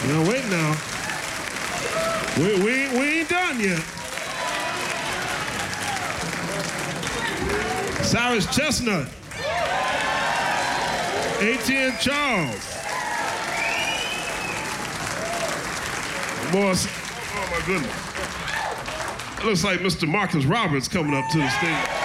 Now, wait now. We ain't done yet. Cyrus Chestnut. ATN Charles. Boys, oh my goodness. It looks like Mr. Marcus Roberts coming up to the stage.